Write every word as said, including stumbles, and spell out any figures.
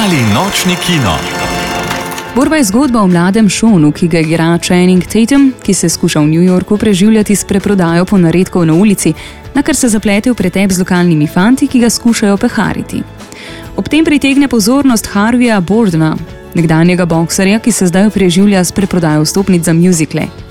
Mali nočni kino. Borba je zgodba o mladem Seanu, ki ga igra Channing Tatum, ki se skuša v New Yorku preživljati s preprodajo ponaredkov na ulici, nakar se zaplete v pretep z lokalnimi fanti, ki ga skušajo pehariti. Ob tem pritegne pozornost Harveya Bordena, nekdanjega bokserja, ki se zdaj preživlja s preprodajo vstopnic za mjuzikle.